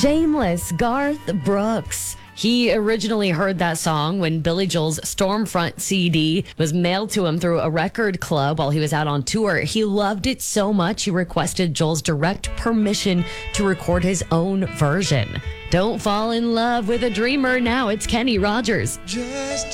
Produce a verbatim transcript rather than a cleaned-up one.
Shameless, Garth Brooks. He originally heard that song when Billy Joel's Stormfront C D was mailed to him through a record club while he was out on tour. He loved it so much he requested Joel's direct permission to record his own version. Don't fall in love with a dreamer now. It's Kenny Rogers. Just